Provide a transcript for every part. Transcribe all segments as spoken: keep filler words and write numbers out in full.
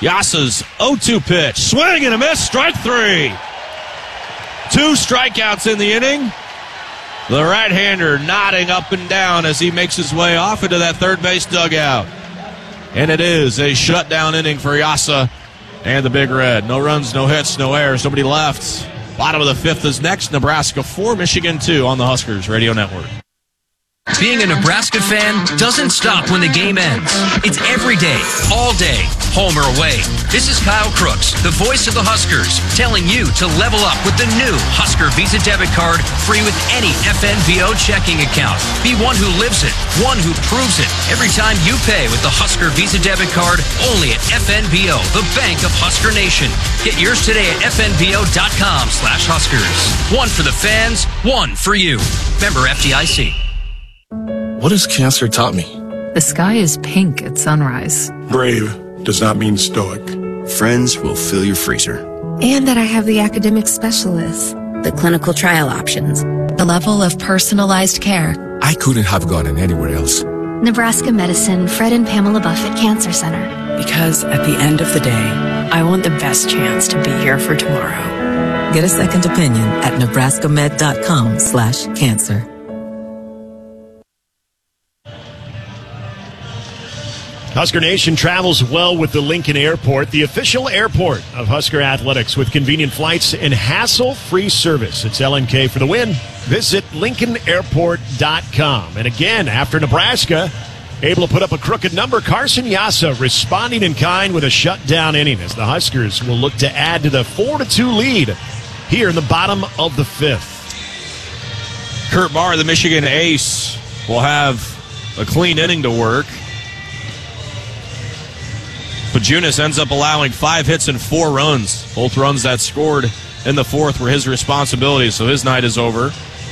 Yasa's oh two pitch. Swing and a miss. Strike three. Two strikeouts in the inning. The right-hander nodding up and down as he makes his way off into that third base dugout. And it is a shutdown inning for Yasa and the Big Red. No runs, no hits, no errors, nobody left. Bottom of the fifth is next. Nebraska four, Michigan two on the Huskers Radio Network. Being a Nebraska fan doesn't stop when the game ends. It's every day, all day, home or away. This is Kyle Crooks, the voice of the Huskers, telling you to level up with the new Husker Visa debit card, free with any F N B O checking account. Be one who lives it, one who proves it. Every time you pay with the Husker Visa debit card, only at F N B O, the bank of Husker Nation. Get yours today at F N B O dot com slash Huskers. One for the fans, one for you. Member F D I C. What has cancer taught me? The sky is pink at sunrise. Brave does not mean stoic. Friends will fill your freezer. And that I have the academic specialists, the clinical trial options, the level of personalized care. I couldn't have gotten anywhere else. Nebraska Medicine, Fred and Pamela Buffett Cancer Center. Because at the end of the day, I want the best chance to be here for tomorrow. Get a second opinion at nebraska med dot com slash cancer. Husker Nation travels well with the Lincoln Airport, the official airport of Husker Athletics, with convenient flights and hassle-free service. It's L N K for the win. Visit lincoln airport dot com. And again, after Nebraska, able to put up a crooked number, Carson Yasa responding in kind with a shutdown inning as the Huskers will look to add to the four to two lead here in the bottom of the fifth. Kurt Barr, the Michigan ace, will have a clean inning to work. Pajunas ends up allowing five hits and four runs. Both runs that scored in the fourth were his responsibility, so his night is over.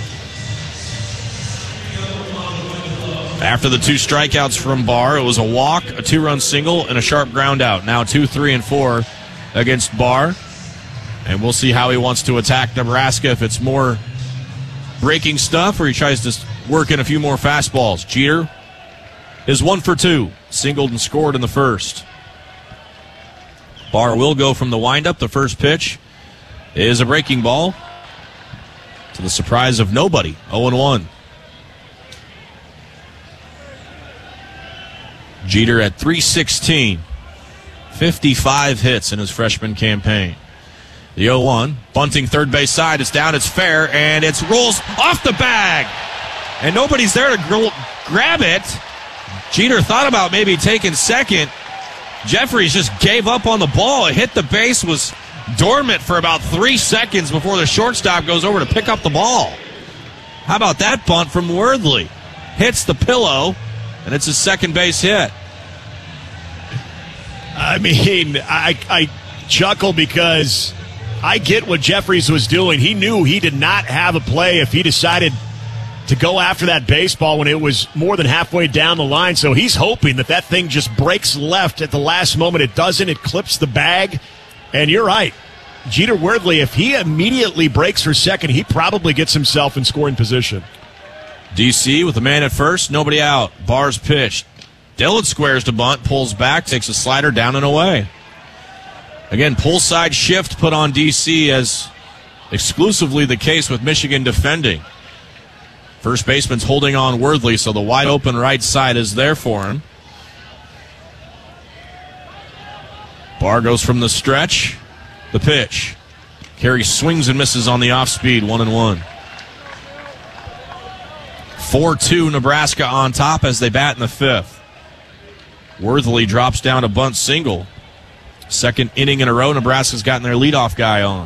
After the two strikeouts from Barr, it was a walk, a two-run single, and a sharp ground out. Now two, three, and four against Barr. And we'll see how he wants to attack Nebraska, if it's more breaking stuff or he tries to work in a few more fastballs. Jeter is one for two, singled and scored in the first. Barr will go from the windup. The first pitch is a breaking ball, to the surprise of nobody. oh and one. Jeter at three sixteen. fifty-five hits in his freshman campaign. The oh one. Bunting third base side. It's down. It's fair. And it rolls off the bag. And nobody's there to gr- grab it. Jeter thought about maybe taking second. Jeffries just gave up on the ball. It hit the base, was dormant for about three seconds before the shortstop goes over to pick up the ball. How about that bunt from Worthley? Hits the pillow, and it's his second base hit. I mean, I, I chuckle because I get what Jeffries was doing. He knew he did not have a play if he decided to go after that baseball when it was more than halfway down the line. So he's hoping that that thing just breaks left at the last moment. It doesn't. It clips the bag. And you're right. Jeter Worthley, if he immediately breaks for second, he probably gets himself in scoring position. D C with a man at first, nobody out. Barr's pitched. Dillon squares to bunt, pulls back, takes a slider down and away. Again, pull side shift put on D C as exclusively the case with Michigan defending. First baseman's holding on Worthley, so the wide open right side is there for him. Barr goes from the stretch. The pitch. Carey swings and misses on the off speed, one and one. four two Nebraska on top as they bat in the fifth. Worthley drops down a bunt single. Second inning in a row, Nebraska's gotten their leadoff guy on.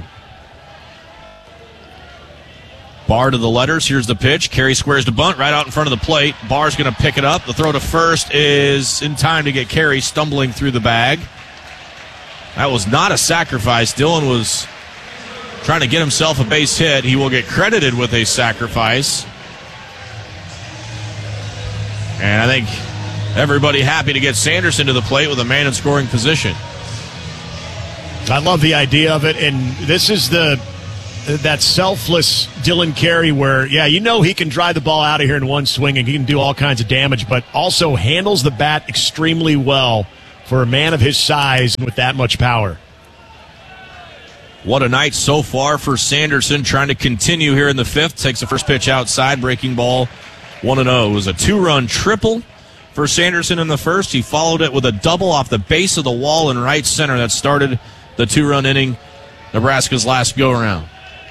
Barr to the letters. Here's the pitch. Carey squares to bunt right out in front of the plate. Barr's going to pick it up. The throw to first is in time to get Carey stumbling through the bag. That was not a sacrifice. Dillon was trying to get himself a base hit. He will get credited with a sacrifice. And I think everybody happy to get Sanderson to the plate with a man in scoring position. I love the idea of it, and this is the that selfless Dylan Carey where, yeah, you know he can drive the ball out of here in one swing and he can do all kinds of damage, but also handles the bat extremely well for a man of his size and with that much power. What a night so far for Sanderson, trying to continue here in the fifth. Takes the first pitch outside, breaking ball, one and oh. It was a two-run triple for Sanderson in the first. He followed it with a double off the base of the wall in right center that started the two-run inning, Nebraska's last go-around.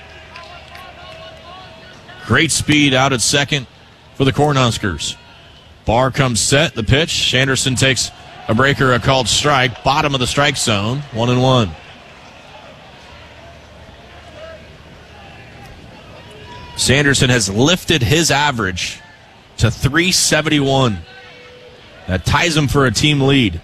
Great speed out at second for the Cornhuskers. Barr comes set, the pitch. Sanderson takes a breaker, a called strike, bottom of the strike zone, one and one. Sanderson has lifted his average to three seventy-one. That ties him for a team lead.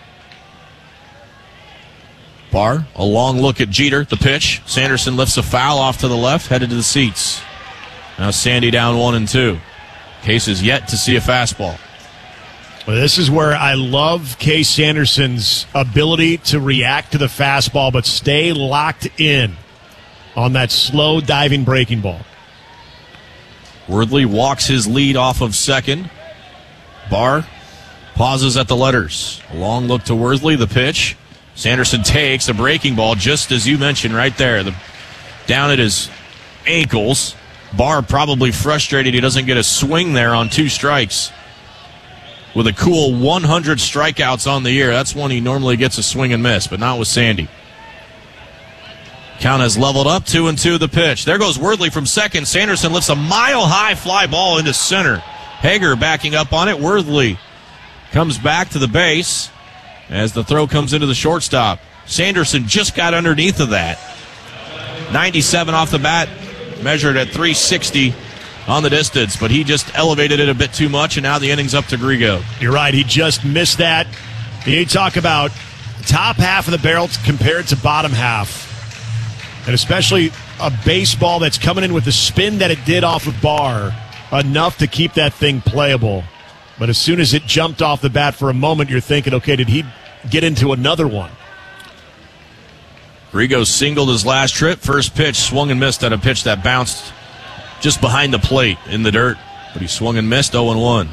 Barr, a long look at Jeter, the pitch. Sanderson lifts a foul off to the left, headed to the seats. Now Sandy down one and two. Case is yet to see a fastball. Well, this is where I love Case Sanderson's ability to react to the fastball but stay locked in on that slow diving breaking ball. Worthley walks his lead off of second. Barr pauses at the letters. A long look to Worthley, the pitch. Sanderson takes a breaking ball, just as you mentioned right there. The, down at his ankles. Barr probably frustrated he doesn't get a swing there on two strikes. With a cool one hundred strikeouts on the year, that's when he normally gets a swing and miss, but not with Sandy. Count has leveled up, two and two the pitch. There goes Worthley from second. Sanderson lifts a mile-high fly ball into center. Hager backing up on it. Worthley comes back to the base as the throw comes into the shortstop. Sanderson just got underneath of that. ninety-seven off the bat, measured at three sixty on the distance, but he just elevated it a bit too much, and now the inning's up to Grigo. You're right, he just missed that. You talk about top half of the barrel compared to bottom half. And especially a baseball that's coming in with the spin that it did off of Barr, enough to keep that thing playable. But as soon as it jumped off the bat for a moment, you're thinking, okay, did he get into another one? Grigo singled his last trip. First pitch, swung and missed at a pitch that bounced just behind the plate in the dirt. But he swung and missed, oh and one.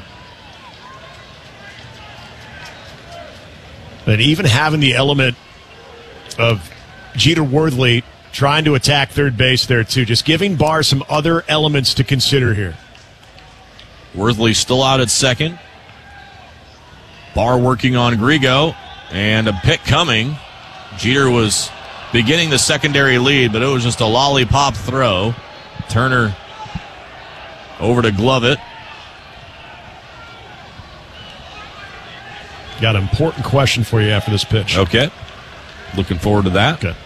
And even having the element of Jeter Worthley trying to attack third base there, too. Just giving Barr some other elements to consider here. Worthley still out at second. Barr working on Grigo. And a pick coming. Jeter was beginning the secondary lead, but it was just a lollipop throw. Turner over to glove it. Got an important question for you after this pitch. Okay. Looking forward to that. Okay.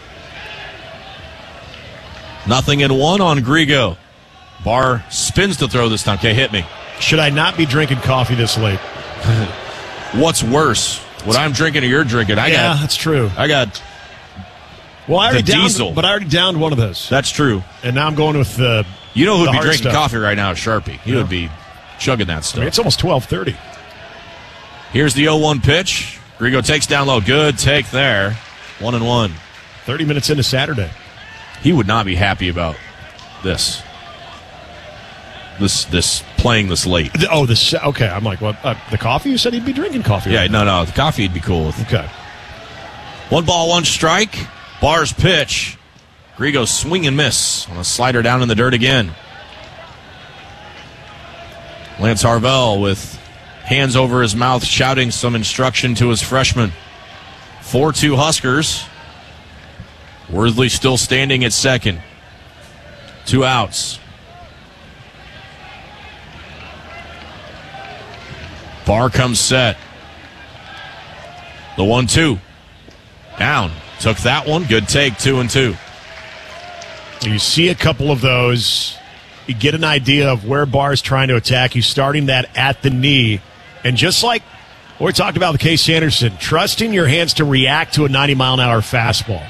Nothing in one on Grigo. Barr spins to throw this time. Okay, hit me. Should I not be drinking coffee this late? What's worse? What I'm drinking or you're drinking? I yeah, got, that's true. I got well, I already the downed, diesel. But I already downed one of those. That's true. And now I'm going with the You know who'd be drinking stuff. coffee right now is Sharpie. He yeah. would be chugging that stuff. I mean, it's almost twelve thirty. Here's the oh one pitch. Grigo takes down low. Good take there. One and one. thirty minutes into Saturday. He would not be happy about this. This this playing this late. Oh, this okay. I'm like, what? Uh, the coffee? You said he'd be drinking coffee. Yeah, right no, now. no. The coffee he'd be cool with. Okay. One ball, one strike. Barr's pitch. Grigo swing and miss on a slider down in the dirt again. Lance Harvell with hands over his mouth, shouting some instruction to his freshman. four two Huskers. Worthley still standing at second. Two outs. Barr comes set. The one two. Down. Took that one. Good take. Two and two. You see a couple of those. You get an idea of where Barr's trying to attack. He's starting that at the knee. And just like what we talked about with Case Sanderson, trusting your hands to react to a ninety mile an hour fastball.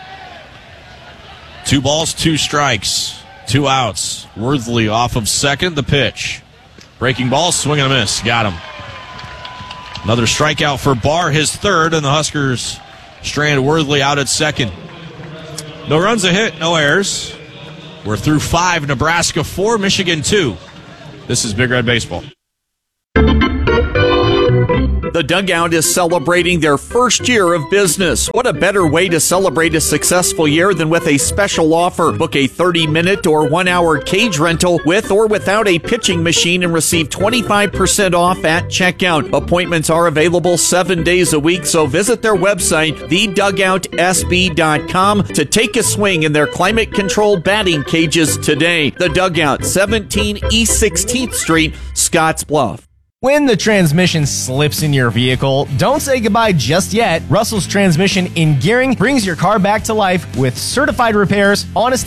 Two balls, two strikes. Two outs. Worthley off of second. The pitch. Breaking ball, swing and a miss. Got him. Another strikeout for Barr, his third, and the Huskers strand Worthley out at second. No runs, a hit, no errors. We're through five. Nebraska four, Michigan two. This is Big Red Baseball. The Dugout is celebrating their first year of business. What a better way to celebrate a successful year than with a special offer. Book a thirty-minute or one-hour cage rental with or without a pitching machine and receive twenty-five percent off at checkout. Appointments are available seven days a week, so visit their website, the dugout s b dot com, to take a swing in their climate-controlled batting cages today. The Dugout, seventeen East sixteenth Street, Scotts Bluff. When the transmission slips in your vehicle, don't say goodbye just yet. Russell's Transmission in Gearing brings your car back to life with certified repairs, honest